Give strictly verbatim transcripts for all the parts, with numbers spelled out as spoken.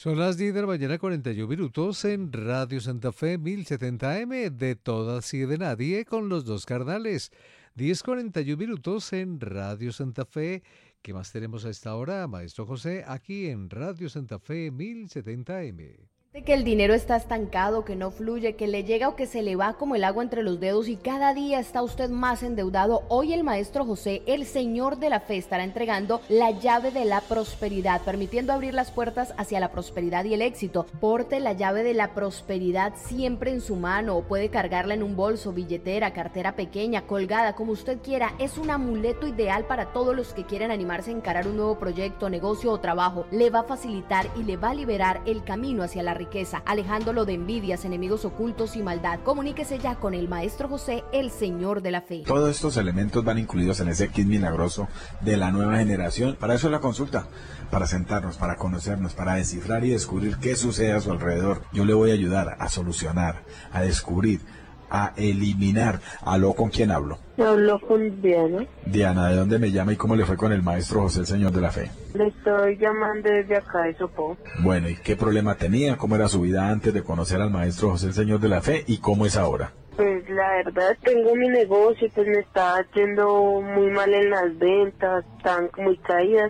Son las diez de la mañana, cuarenta y uno minutos en Radio Santa Fe mil setenta M de todas y de nadie con los dos carnales. diez cuarenta y uno minutos en Radio Santa Fe. ¿Qué más tenemos a esta hora, Maestro José, aquí en Radio Santa Fe mil setenta M? Que el dinero está estancado, que no fluye, que le llega o que se le va como el agua entre los dedos y cada día está usted más endeudado. Hoy el Maestro José, el Señor de la Fe, estará entregando la llave de la prosperidad, permitiendo abrir las puertas hacia la prosperidad y el éxito. Porte la llave de la prosperidad siempre en su mano o puede cargarla en un bolso, billetera, cartera pequeña, colgada, como usted quiera. Es un amuleto ideal para todos los que quieren animarse a encarar un nuevo proyecto, negocio o trabajo. Le va a facilitar y le va a liberar el camino hacia la riqueza. riqueza, alejándolo de envidias, enemigos ocultos y maldad. Comuníquese ya con el Maestro José, el Señor de la Fe. Todos estos elementos van incluidos en ese kit milagroso de la nueva generación. Para eso es la consulta, para sentarnos, para conocernos, para descifrar y descubrir qué sucede a su alrededor. Yo le voy a ayudar a solucionar, a descubrir, a eliminar. ¿Aló, con quién hablo? Yo hablo con Diana. Diana, ¿de dónde me llama y cómo le fue con el Maestro José, el Señor de la Fe? Le estoy llamando desde acá de Sopó. Bueno, ¿y qué problema tenía? ¿Cómo era su vida antes de conocer al Maestro José, el Señor de la Fe? ¿Y cómo es ahora? Pues la verdad, tengo mi negocio, pues me está yendo muy mal en las ventas, están muy caídas.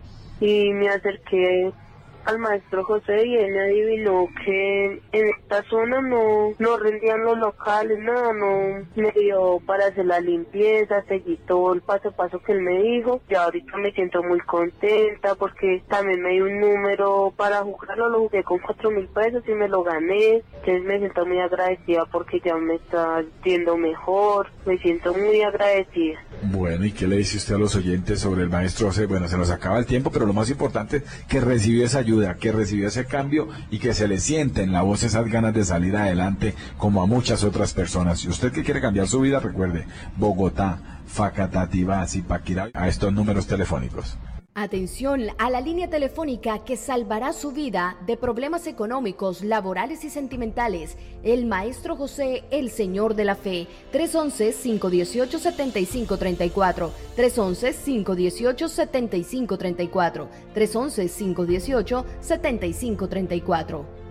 Y me acerqué al Maestro José y él me adivinó que en esta zona no, no rendían los locales, nada, no me dio para hacer la limpieza, seguí todo el paso a paso que él me dijo. Y ahorita me siento muy contenta porque también me dio un número para jugarlo, lo jugué con cuatro mil pesos y me lo gané. Entonces me siento muy agradecida porque ya me está yendo mejor, me siento muy agradecida. Bueno, ¿y qué le dice usted a los oyentes sobre el Maestro José? Bueno, se nos acaba el tiempo, pero lo más importante es que recibió esa ayuda, que recibió ese cambio y que se le siente en la voz esas ganas de salir adelante como a muchas otras personas. Si usted que quiere cambiar su vida, recuerde, Bogotá, Facatativá, Zipaquirá, a estos números telefónicos. Atención a la línea telefónica que salvará su vida de problemas económicos, laborales y sentimentales. El Maestro José, el Señor de la Fe. tres once, cinco dieciocho, setenta y cinco treinta y cuatro. tres once, cinco dieciocho, setenta y cinco treinta y cuatro. tres once, cinco dieciocho, setenta y cinco treinta y cuatro.